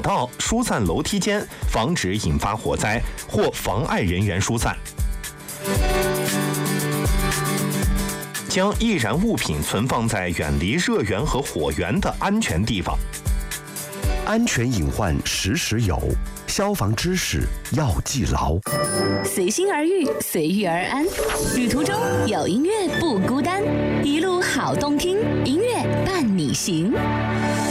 道、疏散楼梯间，防止引发火灾或妨碍人员疏散。将易燃物品存放在远离热源和火源的安全地方。 安全隐患时时有，消防知识要记牢。 随心而遇，随遇而安。旅途中有音乐不孤单，一路好动听，音乐伴你行。